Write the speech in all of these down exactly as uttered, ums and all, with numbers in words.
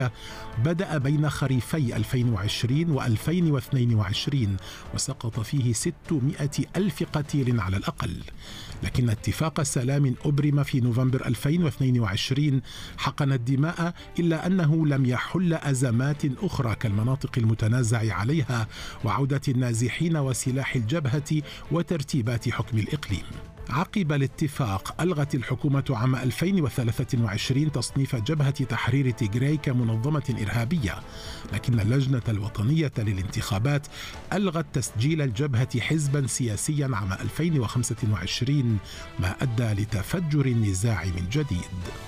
بدأ بين خريفي ألفين وعشرين وألفين واثنين وعشرين وسقط فيه ستمائة ألف قتيل على الأقل، لكن اتفاق سلام أبرم في نوفمبر ألفين واثنين وعشرين حقن الدماء، إلا أنه لم يحل أزمات أخرى كالمناطق المتنازع عليها وعودة النازحين وسلاح الجبهة وترتيبات حكم الإقليم. عقب الاتفاق ألغت الحكومة عام ألفين وثلاثة وعشرين تصنيف جبهة تحرير تيغراي كمنظمة إرهابية، لكن اللجنة الوطنية للانتخابات ألغت تسجيل الجبهة حزبا سياسيا عام ألفين وخمسة وعشرين، ما أدى لتفجر النزاع من جديد.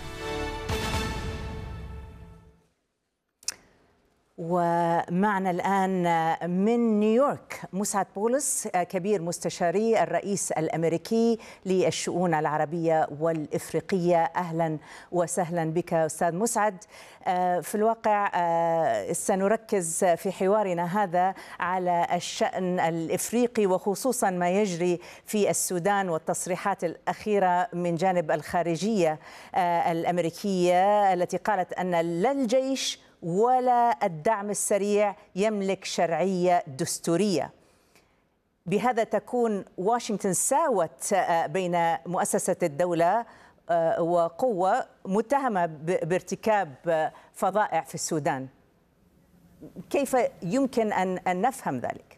ومعنا الآن من نيويورك مسعد بولس، كبير مستشاري الرئيس الأمريكي للشؤون العربية والإفريقية. أهلا وسهلا بك أستاذ مسعد. في الواقع سنركز في حوارنا هذا على الشأن الإفريقي وخصوصا ما يجري في السودان والتصريحات الأخيرة من جانب الخارجية الأمريكية التي قالت أن لا الجيش ولا الدعم السريع يملك شرعية دستورية. بهذا تكون واشنطن ساوت بين مؤسسة الدولة وقوة متهمة بارتكاب فظائع في السودان. كيف يمكن أن نفهم ذلك؟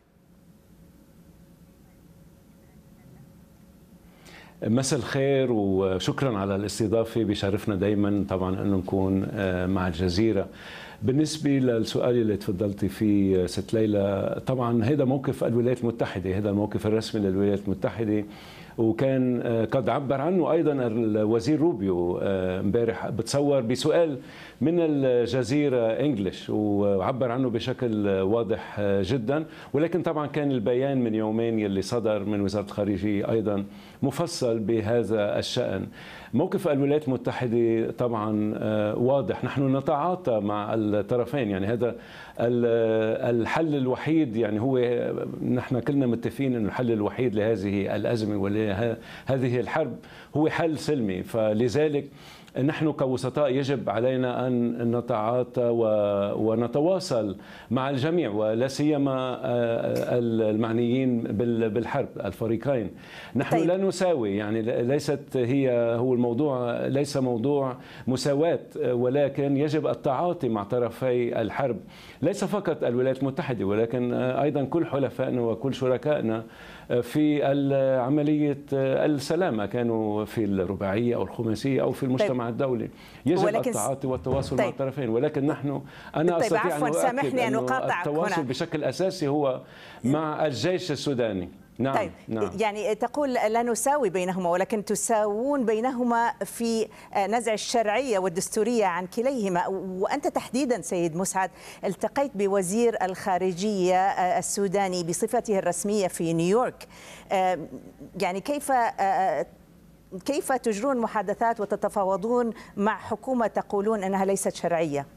مساء الخير وشكرا على الاستضافة. بيشرفنا دايما طبعا أن نكون مع الجزيرة. بالنسبة للسؤال اللي تفضلتي فيه ست ليلى، طبعا هذا موقف الولايات المتحدة، هذا الموقف الرسمي للولايات المتحدة، وكان قد عبر عنه أيضا الوزير روبيو امبارح بتصور بسؤال من الجزيرة انجلش، وعبر عنه بشكل واضح جدا. ولكن طبعا كان البيان من يومين يلي صدر من وزارة الخارجية أيضا مفصل بهذا الشأن. موقف الولايات المتحدة طبعا واضح، نحن نتعاطى مع الطرفين، يعني هذا الحل الوحيد، يعني هو نحن كلنا متفقين أن الحل الوحيد لهذه الأزمة ولهذه الحرب هو حل سلمي. فلذلك نحن كوسطاء يجب علينا أن نتعاطى ونتواصل مع الجميع، ولا سيما المعنيين بالحرب الفريقين. نحن طيب. لا نساوي، يعني ليست هي هو الموضوع ليس موضوع مساواة، ولكن يجب التعاطي مع طرفي الحرب، ليس فقط الولايات المتحدة ولكن أيضا كل حلفائنا وكل شركائنا في عملية السلام، كانوا في الرباعية أو الخماسية أو في المجتمع طيب. الدولي. يجب التعاطي والتواصل طيب. مع الطرفين، ولكن نحن أنا طيب أستطيع أن أؤكد أن التواصل هنا. بشكل أساسي هو مع الجيش السوداني. نعم. طيب نعم. يعني تقول لا نساوي بينهما، ولكن تساوون بينهما في نزع الشرعية والدستورية عن كليهما. وأنت تحديدا سيد مسعد التقيت بوزير الخارجية السوداني بصفته الرسمية في نيويورك، يعني كيف كيف تجرون محادثات وتتفاوضون مع حكومة تقولون أنها ليست شرعية؟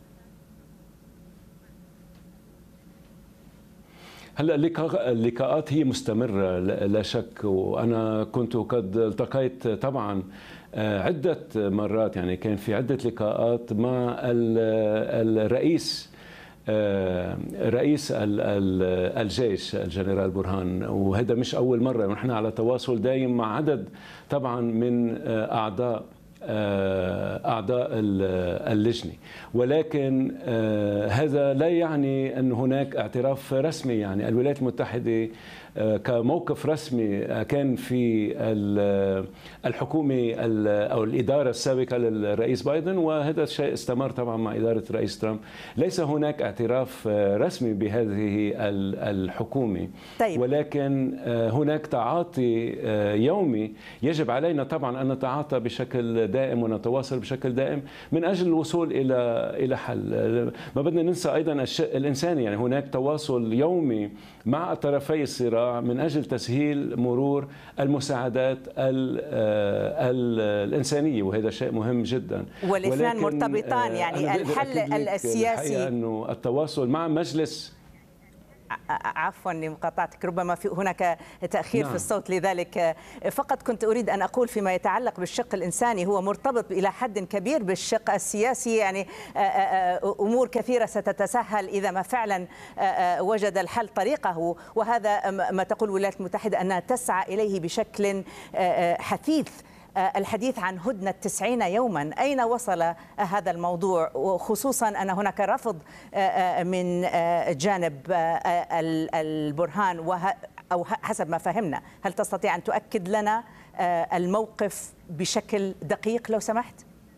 هلا اللقاءات هي مستمرة لا شك، وأنا كنت قد التقيت طبعا عدة مرات، يعني كان في عدة لقاءات مع الرئيس رئيس الجيش الجنرال برهان، وهذا مش أول مرة، ونحن على تواصل دائم مع عدد طبعا من أعضاء أعضاء اللجنة. ولكن هذا لا يعني أن هناك اعتراف رسمي، يعني الولايات المتحدة كموقف رسمي كان في الحكومة أو الإدارة السابقة للرئيس بايدن، وهذا الشيء استمر طبعا مع إدارة الرئيس ترامب. ليس هناك اعتراف رسمي بهذه الحكومة طيب. ولكن هناك تعاطي يومي، يجب علينا طبعا أن نتعاطى بشكل دائم ونتواصل بشكل دائم من أجل الوصول إلى إلى حل. ما بدنا ننسى أيضا الشق الإنساني، يعني هناك تواصل يومي مع طرفي الصراع من أجل تسهيل مرور المساعدات ال ال الإنسانية، وهذا شيء مهم جدا. والاثنان مرتبطان، يعني الحل السياسي أنه التواصل مع مجلس عفوا لمقاطعتك، ربما في هناك تأخير نعم. في الصوت، لذلك فقط كنت أريد أن أقول فيما يتعلق بالشق الإنساني هو مرتبط إلى حد كبير بالشق السياسي. يعني أمور كثيرة ستتسهل إذا ما فعلا وجد الحل طريقه، وهذا ما تقول الولايات المتحدة أنها تسعى إليه بشكل حثيث. الحديث عن هدنة تسعين يوما، أين وصل هذا الموضوع؟ وخصوصا أن هناك رفض من جانب البرهان، أو حسب ما فهمنا. هل تستطيع أن تؤكد لنا الموقف بشكل دقيق لو سمحت؟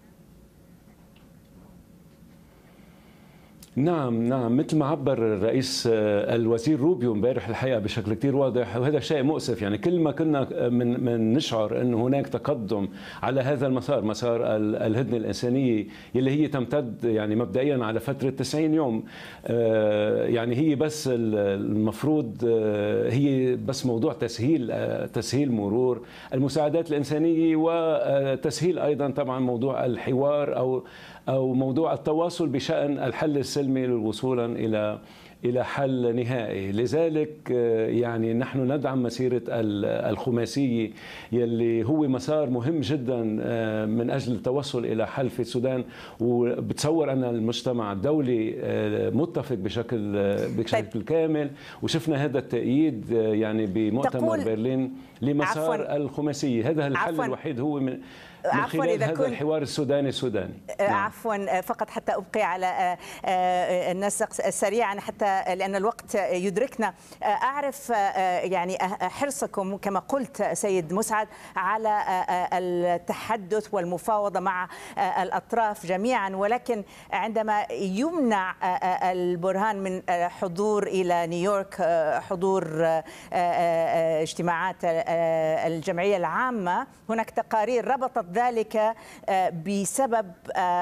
نعم نعم مثل ما عبر الرئيس الوزير روبيو امبارح الحقيقه بشكل كثير واضح، وهذا شيء مؤسف. يعني كل ما كنا من من نشعر انه هناك تقدم على هذا المسار، مسار الهدنه الانسانيه يلي هي تمتد يعني مبدئيا على فتره تسعين يوم، يعني هي بس المفروض هي بس موضوع تسهيل تسهيل مرور المساعدات الانسانيه، وتسهيل ايضا طبعا موضوع الحوار او او موضوع التواصل بشان الحل السلمي وصولا الى الى حل نهائي. لذلك يعني نحن ندعم مسيره الخماسيه يلي هو مسار مهم جدا من اجل التوصل الى حل في السودان، وبتصور ان المجتمع الدولي متفق بشكل بشكل طيب. كامل، وشفنا هذا التأييد يعني بمؤتمر برلين لمسار عفواً. الخماسيه. هذا الحل عفواً. الوحيد هو من من خلال هذا الحوار السوداني السوداني. عفوا فقط حتى أبقي على النسق سريعا حتى لأن الوقت يدركنا. أعرف يعني حرصكم كما قلت سيد مسعد على التحدث والمفاوضة مع الأطراف جميعا، ولكن عندما يمنع البرهان من حضور إلى نيويورك، حضور اجتماعات الجمعية العامة، هناك تقارير ربطت ذلك بسبب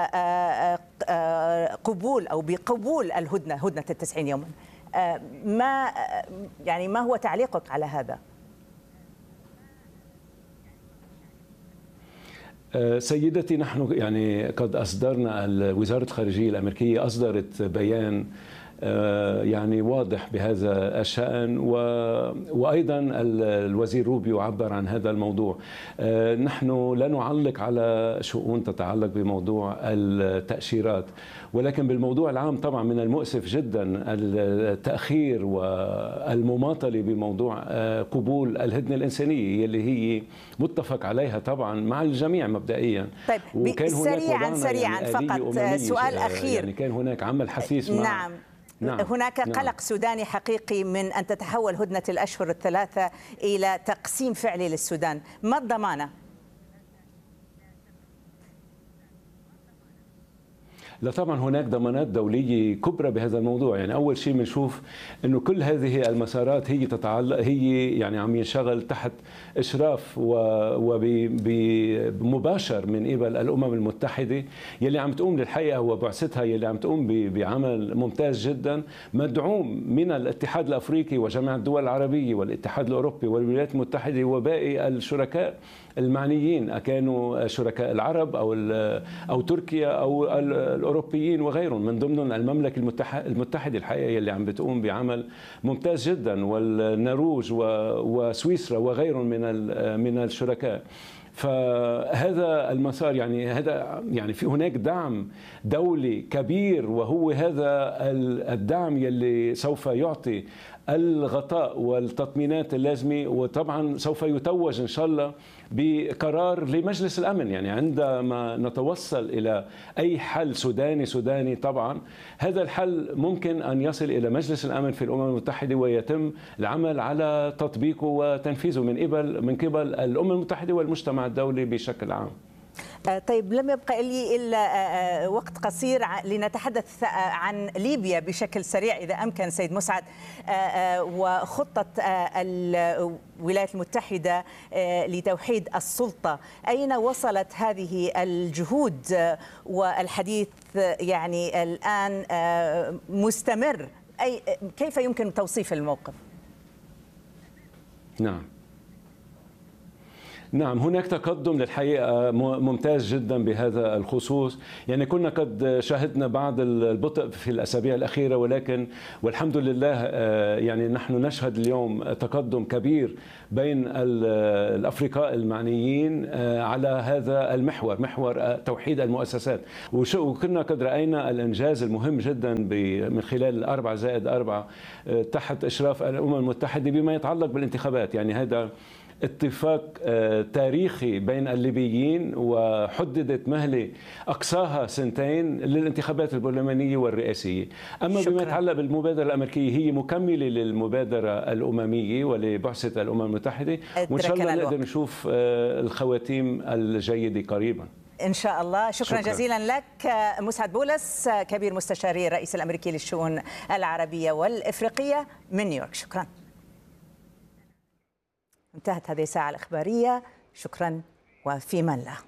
قبول أو بقبول الهدنة، هدنة التسعين يوما. ما يعني ما هو تعليقك على هذا؟ سيدتي، نحن يعني قد أصدرنا، وزارة الخارجية الأمريكية أصدرت بيان يعني واضح بهذا الشأن، وأيضا الوزير روبيو عبر عن هذا الموضوع. نحن لا نعلق على شؤون تتعلق بموضوع التأشيرات، ولكن بالموضوع العام طبعا من المؤسف جدا التأخير والمماطلة بموضوع قبول الهدنة الإنسانية اللي هي متفق عليها طبعا مع الجميع مبدئيا. طيب وكان هناك سريعا سريعا يعني فقط سؤال أخير، يعني كان هناك عمل حثيث مع نعم. نعم. هناك قلق نعم. سوداني حقيقي من أن تتحول هدنة الأشهر الثلاثة إلى تقسيم فعلي للسودان، ما الضمانة؟ لا طبعا هناك ضمانات دولية كبرى بهذا الموضوع. يعني أول شيء بنشوف أنه كل هذه المسارات هي تتعلق، هي يعني عم ينشغل تحت إشراف وبمباشر من قبل الأمم المتحدة يلي عم تقوم للحقيقة وبعثتها يلي عم تقوم بعمل ممتاز جدا، مدعوم من الاتحاد الأفريقي وجامعة الدول العربية والاتحاد الأوروبي والولايات المتحدة وباقي الشركاء المعنيين، أكانوا شركاء العرب أو أو تركيا أو الأوروبيين وغيرهم، من ضمنهم المملكة المتحدة الحقيقة اللي عم بتقوم بعمل ممتاز جدا، والنرويج وسويسرا وغيرهم من من الشركاء. فهذا المسار يعني هذا يعني في هناك دعم دولي كبير، وهو هذا الدعم يلي سوف يعطي الغطاء والتطمينات اللازمة، وطبعا سوف يتوج إن شاء الله بقرار لمجلس الأمن. يعني عندما نتوصل إلى أي حل سوداني سوداني طبعا هذا الحل ممكن أن يصل إلى مجلس الأمن في الأمم المتحدة ويتم العمل على تطبيقه وتنفيذه من قبل من قبل الأمم المتحدة والمجتمع الدولي بشكل عام. طيب لم يبقى لي إلا وقت قصير لنتحدث عن ليبيا بشكل سريع إذا أمكن سيد مسعد، وخطة الولايات المتحدة لتوحيد السلطة. أين وصلت هذه الجهود والحديث يعني الآن مستمر؟ أي كيف يمكن توصيف الموقف؟ نعم نعم، هناك تقدم للحقيقة ممتاز جدا بهذا الخصوص. يعني كنا قد شاهدنا بعض البطء في الأسابيع الأخيرة، ولكن والحمد لله يعني نحن نشهد اليوم تقدم كبير بين الأفرقاء المعنيين على هذا المحور، محور توحيد المؤسسات. وكنا قد رأينا الإنجاز المهم جدا من خلال الأربعة زائد أربعة تحت إشراف الأمم المتحدة بما يتعلق بالانتخابات. يعني هذا اتفاق تاريخي بين الليبيين، وحددت مهلة أقصاها سنتين للانتخابات البرلمانية والرئاسية. أما شكرا. بما يتعلق بالمبادرة الأمريكية، هي مكملة للمبادرة الأممية ولبعثة الأمم المتحدة، وإن شاء الله نقدر نشوف الخواتيم الجيدة قريبا إن شاء الله. شكرا, شكرا جزيلا لك مسعد بولس، كبير مستشاري الرئيس الأمريكي للشؤون العربية والإفريقية من نيويورك. شكرا. انتهت هذه الساعة الإخبارية. شكرا وفي من الله.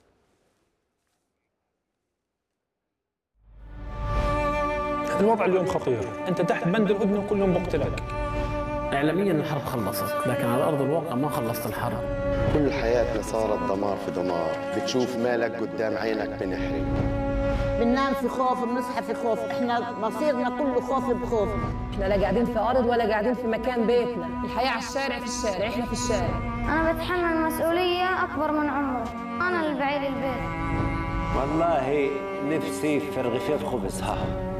الوضع اليوم خطير، أنت تحت بند الهدنة وكل يوم بقتلك. إعلاميا الحرب خلصت، لكن على أرض الواقع ما خلصت الحرب. كل حياتنا صارت دمار في دمار، بتشوف مالك قدام عينك بنحرق. بننام في خوف، بنصحى في خوف، احنا مصيرنا كله خوف بخوف. احنا لا قاعدين في أرض ولا قاعدين في مكان بيتنا، الحياة على الشارع، في الشارع، احنا في الشارع. أنا بتحمل مسؤولية أكبر من عمري، أنا اللي بعيد البيت. والله نفسي في رغيفين خبزها.